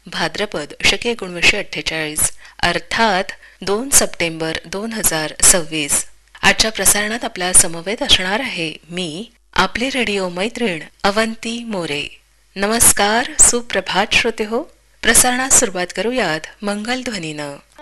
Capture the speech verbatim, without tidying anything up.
भाद्रपद शके एकोणीसशे अठ्ठेचाळीस अर्थात दोन सप्टेंबर दोन हजार सव्वीस. आजच्या प्रसारणात आपल्या समवेत असणार आहे मी आपली रेडिओ मैत्रीण अवंती मोरे. नमस्कार, सुप्रभात श्रोते हो. प्रसारणात सुरुवात करूयात मंगल ध्वनीनं.